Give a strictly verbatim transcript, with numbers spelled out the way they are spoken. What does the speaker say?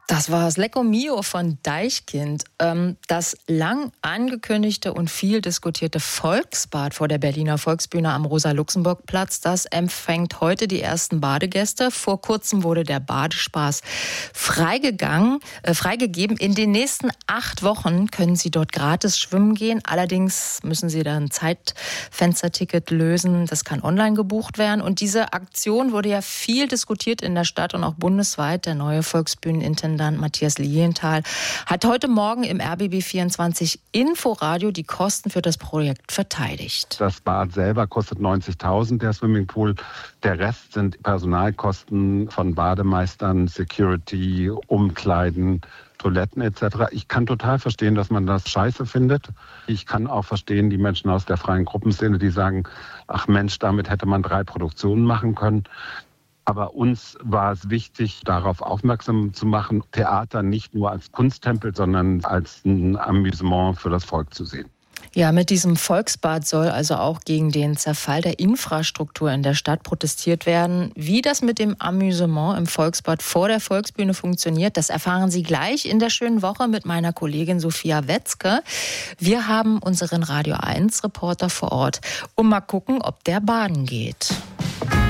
Das war das Lecco Mio von Deichkind. Das lang angekündigte und viel diskutierte Volksbad vor der Berliner Volksbühne am Rosa-Luxemburg-Platz, das empfängt heute die ersten Badegäste. Vor kurzem wurde der Badespaß freigegangen, äh, freigegeben. In den nächsten acht Wochen können Sie dort gratis schwimmen gehen. Allerdings müssen Sie dann ein Zeitfensterticket lösen. Das kann online gebucht werden. Und diese Aktion wurde ja viel diskutiert in der Stadt und auch bundesweit. Der neue Volksbühnenintendant Matthias Lilienthal hat heute Morgen im R B B vierundzwanzig Inforadio die Kosten für das Projekt verteidigt. Das Bad selber kostet neunzigtausend, der Swimmingpool. Der Rest sind Personalkosten von Bademeistern, Security, Umkleiden, Toiletten et cetera. Ich kann total verstehen, dass man das scheiße findet. Ich kann auch verstehen, die Menschen aus der freien Gruppenszene, die sagen, ach Mensch, damit hätte man drei Produktionen machen können. Aber uns war es wichtig, darauf aufmerksam zu machen, Theater nicht nur als Kunsttempel, sondern als ein Amüsement für das Volk zu sehen. Ja, mit diesem Volksbad soll also auch gegen den Zerfall der Infrastruktur in der Stadt protestiert werden. Wie das mit dem Amüsement im Volksbad vor der Volksbühne funktioniert, das erfahren Sie gleich in der schönen Woche mit meiner Kollegin Sophia Wetzke. Wir haben unseren Radio eins Reporter vor Ort und mal gucken, ob der baden geht.